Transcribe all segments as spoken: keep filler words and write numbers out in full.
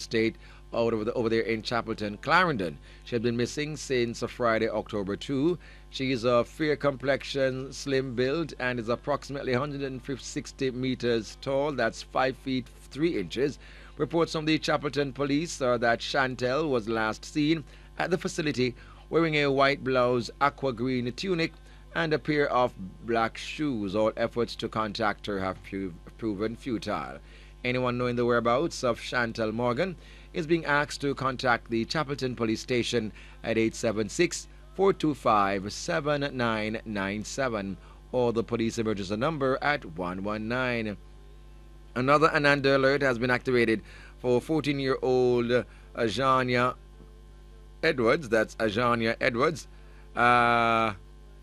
Estate out over, the, over there in Chapelton, Clarendon. She had been missing since Friday, October second. She is a fair complexion, slim build, and is approximately one hundred sixty meters tall. That's five feet three inches. Reports from the Chapelton police are that Chantel was last seen at the facility wearing a white blouse, aqua green tunic, and a pair of black shoes. All efforts to contact her have prov- proven futile. Anyone knowing the whereabouts of Chantel Morgan is being asked to contact the Chapelton Police Station at eight seven six, four two five, seven nine nine seven or the police emergency number at one one nine. Another Ananda alert has been activated for fourteen-year-old Ajania Edwards. That's Ajania Edwards, uh,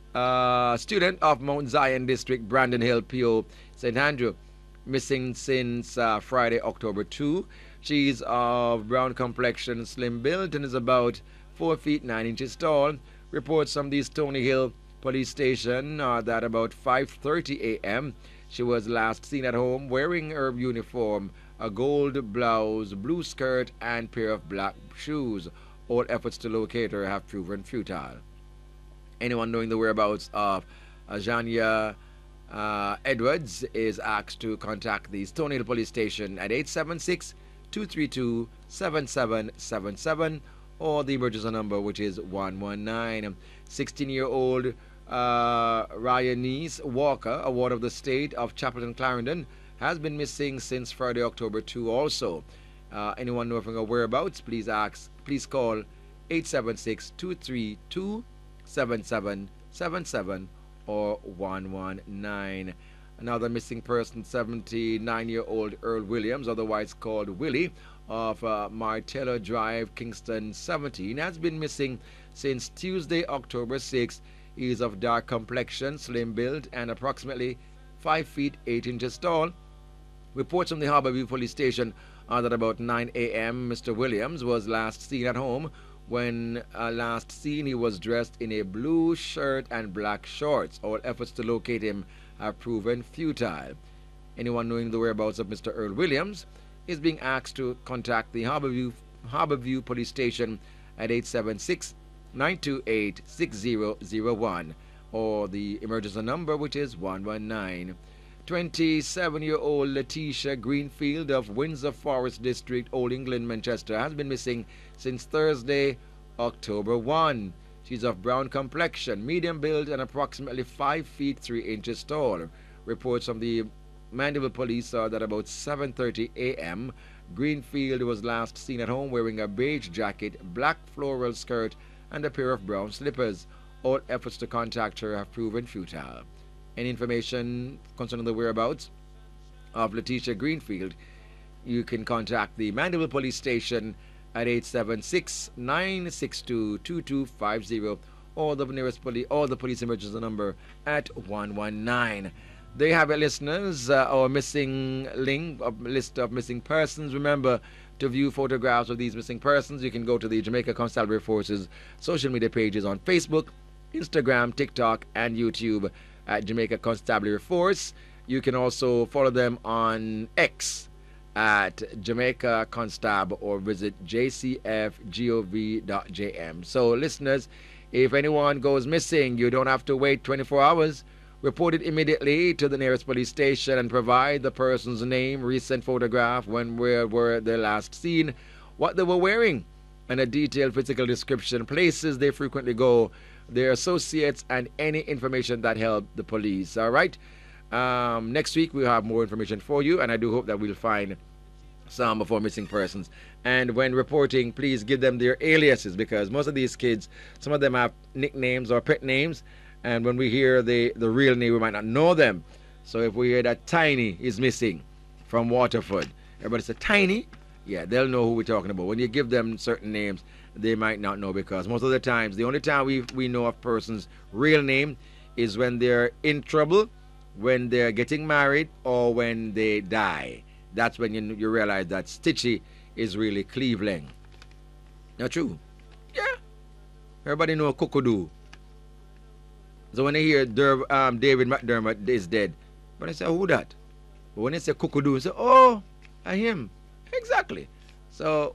uh, student of Mount Zion District, Brandon Hill, P O Saint Andrew, missing since uh, Friday, October second. She's of brown complexion, slim build, and is about four feet nine inches tall. Reports from the Stony Hill Police Station are that about five thirty a m she was last seen at home wearing her uniform, a gold blouse, blue skirt, and pair of black shoes. All efforts to locate her have proven futile. Anyone knowing the whereabouts of Ajania uh, Edwards is asked to contact the Stony Hill Police Station at eight seven six, two three two, seven seven seven seven or the emergency number, which is one one nine. sixteen-year-old uh, Ryanese Walker, a ward of the state of Chapelton, Clarendon, has been missing since Friday, October second also. Uh, anyone knowing her whereabouts, please ask, please call eight seven six, two three two, seven seven seven seven or one one nine. Another missing person, seventy-nine-year-old Earl Williams, otherwise called Willie, of uh, Martello Drive, Kingston seventeen, has been missing since Tuesday, October sixth. He is of dark complexion, slim build, and approximately five feet eight inches tall. Reports from the Harborview Police Station are that about nine a m Mister Williams was last seen at home. When uh, last seen, he was dressed in a blue shirt and black shorts. All efforts to locate him have proven futile. Anyone knowing the whereabouts of Mister Earl Williams is being asked to contact the Harborview, Harborview Police Station at eight seven six, nine two eight, six zero zero one or the emergency number, which is one one nine. twenty-seven-year-old Letitia Greenfield of Windsor Forest District, Old England, Manchester, has been missing since Thursday, October first. She's of brown complexion, medium build, and approximately five feet three inches tall. Reports from the Mandeville Police are that about seven thirty a m Greenfield was last seen at home wearing a beige jacket, black floral skirt, and a pair of brown slippers. All efforts to contact her have proven futile. Any information concerning the whereabouts of Letitia Greenfield, you can contact the Mandeville Police Station at eight seven six, nine six two, two two five zero or the nearest police or the police emergency number at one one nine. There you have it, listeners. Uh, our missing link, a list of missing persons. Remember, to view photographs of these missing persons, you can go to the Jamaica Constabulary Force's social media pages on Facebook, Instagram, TikTok, and YouTube at Jamaica Constabulary Force. You can also follow them on X at Jamaica Constab or visit j c f gov dot j m. So, listeners, if anyone goes missing, you don't have to wait twenty-four hours. Report it immediately to the nearest police station and provide the person's name, recent photograph, when where were they last seen, what they were wearing, and a detailed physical description, places they frequently go, their associates, and any information that help the police. All right? Um, next week we'll have more information for you, and I do hope that we'll find some of our missing persons. And when reporting, please give them their aliases, because most of these kids, some of them have nicknames or pet names, and when we hear the, the real name, we might not know them. So if we hear that Tiny is missing from Waterford, everybody say, Tiny? Yeah, they'll know who we're talking about. When you give them certain names, they might not know, because most of the times, the only time we, we know a person's real name is when they're in trouble, when they're getting married, or when they die. That's when you, you realize that Stitchy is really Cleveland. Not true? Yeah. Everybody know Kokodoo. So when they hear Dur- um, David McDermott is dead, but I say, who that? But when they say Kokodoo, they say, oh, I him. Exactly. So